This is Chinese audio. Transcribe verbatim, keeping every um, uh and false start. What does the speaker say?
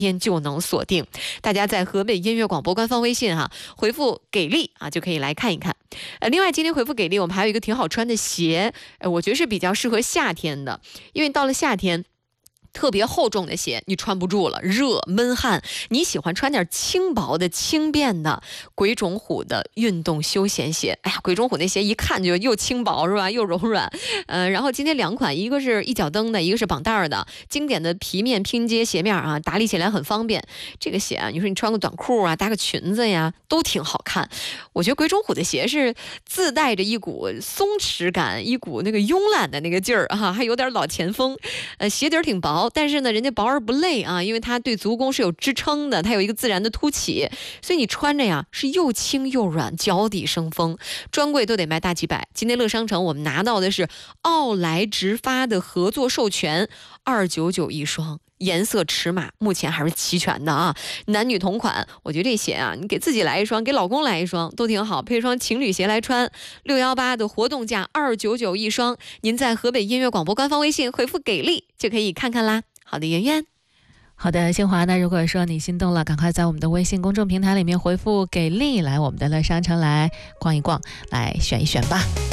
天就能锁定。大家在河北音乐广播官方微信哈、啊、回复给力啊，就可以来看一看。呃，另外今天回复给力，我们还有一个挺好穿的鞋，呃，我觉得是比较适合夏天的，因为到了夏天。特别厚重的鞋你穿不住了，热闷汗，你喜欢穿点轻薄的轻便的鬼冢虎的运动休闲鞋。哎呀，鬼冢虎那鞋一看就又轻薄是吧，又柔软。呃，然后今天两款，一个是一脚蹬的，一个是绑带儿的，经典的皮面拼接鞋面啊，打理起来很方便。这个鞋啊，你说你穿个短裤啊，搭个裙子呀，都挺好看。我觉得鬼冢虎的鞋是自带着一股松弛感，一股那个慵懒的那个劲儿哈、啊，还有点老前锋。呃，鞋底儿挺薄。但是呢，人家薄而不累啊，因为它对足弓是有支撑的，它有一个自然的凸起，所以你穿着呀是又轻又软，脚底生风。专柜都得卖大几百。今天乐商城我们拿到的是奥莱直发的合作授权，二九九一双。颜色尺码目前还是齐全的啊，男女同款。我觉得这鞋啊，你给自己来一双，给老公来一双都挺好，配一双情侣鞋来穿。六幺八的活动价二九九一双，您在河北音乐广播官方微信回复给力就可以看看啦。好的，圆圆。 好的，新华，那如果说你心动了，赶快在我们的微信公众平台里面回复给力，来我们的乐商城来逛一逛，来选一选吧。